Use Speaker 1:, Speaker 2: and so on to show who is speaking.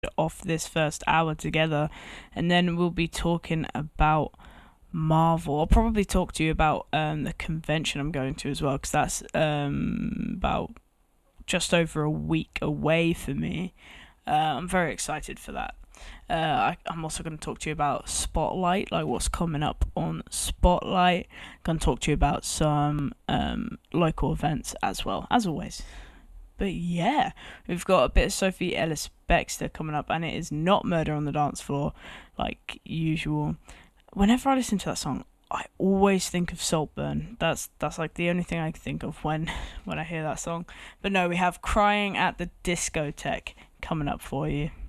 Speaker 1: off this first hour together, and then we'll be talking about Marvel. I'll probably talk to you about the convention I'm going to as well, because that's about just over a week away for me. I'm very excited for that. I'm also going to talk to you about Spotlight, like what's coming up on Spotlight. Going to talk to you about some local events as well, as always. But yeah, we've got a bit of Sophie Ellis Bextor coming up, and it is not Murder on the Dance Floor like usual. Whenever I listen to that song, I always think of Saltburn. That's like the only thing I can think of when I hear that song. But no, we have Crying at the Discotheque coming up for you.